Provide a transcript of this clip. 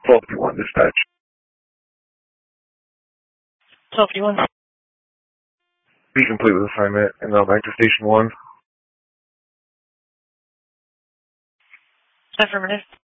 1251 dispatch. 1251. Be complete with assignment, and now back to station 1. Affirmative.